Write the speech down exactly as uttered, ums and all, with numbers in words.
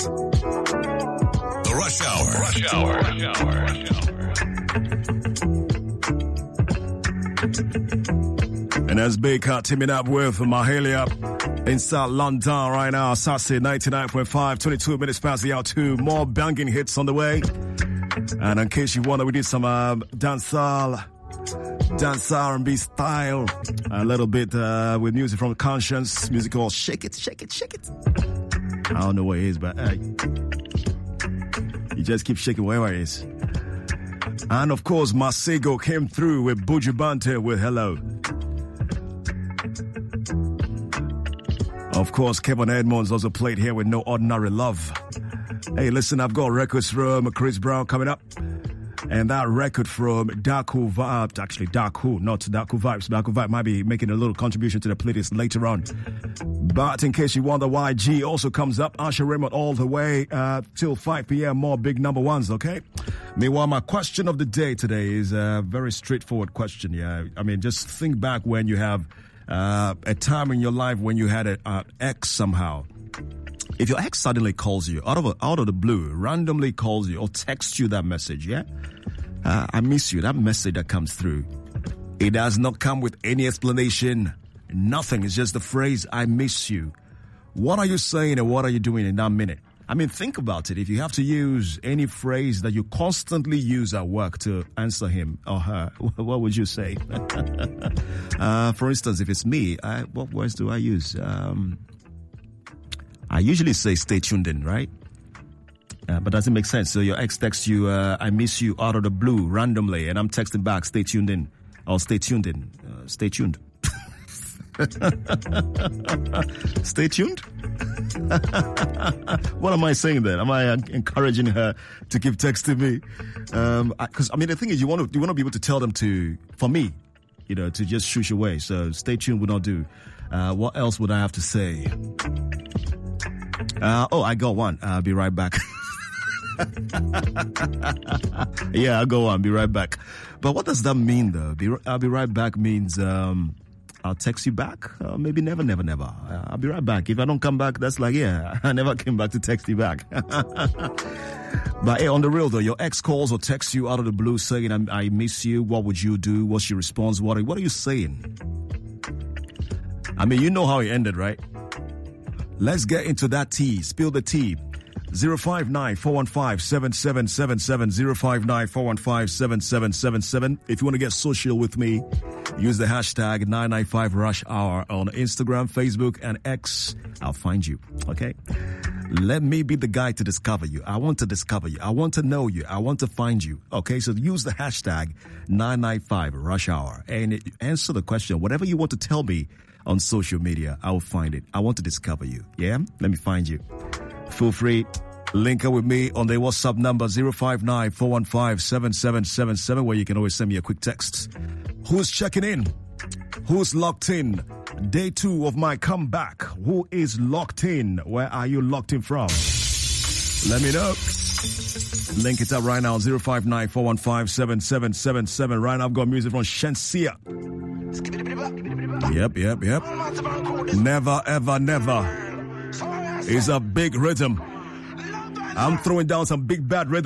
The Rush Hour. Rush Hour. Rush Hour. Rush Hour. And as Big Cat teaming up with Mahalia in South London right now, Sassy ninety-nine point five, twenty-two minutes past the hour two. More banging hits on the way. And in case you wonder, we did some uh, dancehall, dance R and B style, a little bit uh, with music from Conscience, music called Shake It, Shake It, Shake It. I don't know what it is, but uh, you just keep shaking wherever it is. And of course, Masego came through with Buju Banton with Hello. Of course, Kevin Edmonds also played here with No Ordinary Love. Hey, listen, I've got records from Chris Brown coming up. And that record from Daku Vibes, actually Daku, not Daku Vibes. Daku Vibes might be making a little contribution to the playlist later on. But in case you wonder why, G also comes up. Asha Raymond all the way uh, till five p.m. More big number ones, okay? Meanwhile, my question of the day today is a very straightforward question, yeah? I mean, just think back when you have uh, a time in your life when you had an uh, ex somehow. If your ex suddenly calls you out of a, out of the blue, randomly calls you or texts you that message, yeah? Uh, I miss you, that message that comes through. It does not come with any explanation. Nothing. It's just the phrase, I miss you. What are you saying and what are you doing in that minute? I mean, think about it. If you have to use any phrase that you constantly use at work to answer him or her, what would you say? uh, for instance, if it's me, I, what words do I use? Um... I usually say stay tuned in, right? Uh, but doesn't make sense. So your ex texts you, uh, I miss you out of the blue randomly, and I'm texting back, stay tuned in. Or stay tuned in. Uh, stay tuned. Stay tuned? What am I saying then? Am I encouraging her to keep texting me? Um, because, I, I mean, the thing is, you want to you want to be able to tell them to, for me, you know, to just shush away. So stay tuned would not do. Uh, what else would I have to say? Uh, oh, I got one. I'll be right back. Yeah, I'll go on. Be right back. But what does that mean, though? Be, I'll be right back means um, I'll text you back. Uh, maybe never, never, never. Uh, I'll be right back. If I don't come back, that's like, yeah, I never came back to text you back. But hey, on the real, though, your ex calls or texts you out of the blue saying, I, I miss you. What would you do? What's your response? What are, what are you saying? I mean, you know how it ended, right? Let's get into that tea. Spill the tea. zero five nine, four one five, seven seven seven seven, zero five nine, four one five, seven seven seven seven. If you want to get social with me, use the hashtag nine nine five rush hour on Instagram, Facebook, and X. I'll find you, okay? Let me be the guy to discover you. I want to discover you. I want to know you. I want to find you, okay? So use the hashtag nine nine five rush hour and answer the question. Whatever you want to tell me on social media, I will find it. I want to discover you. Yeah? Let me find you. Feel free. Link up with me on the WhatsApp number zero five nine, four one five, seven seven seven seven, where you can always send me a quick text. Who's checking in? Who's locked in? Day two of my comeback. Who is locked in? Where are you locked in from? Let me know. Link it up right now, zero five nine, four one five, seven seven seven seven. Right now I've got music from Shensia. Yep, yep, yep. Never, ever, never. It's a big rhythm. I'm throwing down some big bad rhythm.